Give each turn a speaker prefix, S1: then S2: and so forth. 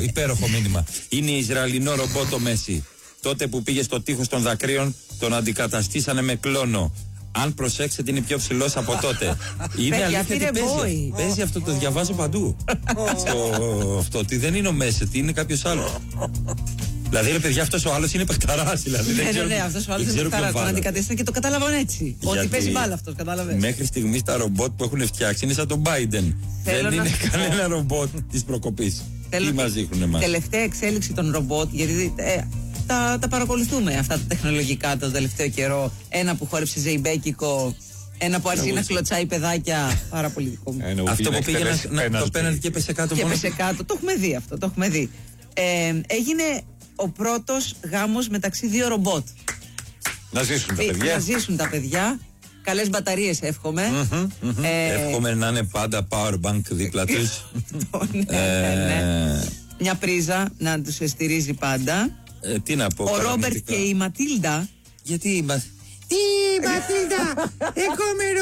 S1: υπέροχο μήνυμα. Είναι Ισραηλινό ρομπότ το Μέση. Τότε που πήγε στο τείχος των δακρύων, τον αντικαταστήσανε με κλόνο. Αν προσέξετε, είναι πιο ψηλός από τότε. Είναι αλήθεια ότι παίζει. Παίζει αυτό, το διαβάζω παντού. Αυτό ότι δεν είναι ο Μέση, ότι είναι κάποιος άλλος. Δηλαδή, ρε παιδιά, αυτός ο άλλος είναι παιχταράς. Δηλαδή,
S2: ναι, αυτός ο άλλος είναι παιχταράς. Τον αντικατέστησαν και το κατάλαβαν έτσι. Ότι παίζει μπάλα αυτός, κατάλαβες.
S1: Μέχρι στιγμής τα ρομπότ που έχουν φτιάξει είναι σαν τον Biden. Δεν είναι κανένα ρομπότ της προκοπής. Τι μας δείχνουν εμάς.
S2: Τελευταία εξέλιξη των ρομπότ, γιατί τα παρακολουθούμε αυτά τα τεχνολογικά το τελευταίο καιρό. Ένα που χόρεψε ζεϊμπέκικο, ένα που άρχισε να κλωτσάει παιδάκια. Πάρα πολύ δικό μου.
S1: Αυτό που πήγε το πέναλτι και έπεσε κάτω.
S2: Και έπεσε κάτω. Το έχουμε δει αυτό. Το έχουμε δει. Έγινε ο πρώτος γάμος μεταξύ δύο ρομπότ.
S3: Να ζήσουν τα παιδιά.
S2: Να ζήσουν τα παιδιά. Καλές μπαταρίες εύχομαι.
S1: Εύχομαι να είναι πάντα power bank δίπλα τους.
S2: Μια πρίζα να τους στηρίζει πάντα.
S1: Τι να πω.
S2: Ο Ρόμπερτ και η Ματίλντα.
S1: Γιατί η Ματίλντα, εγώ με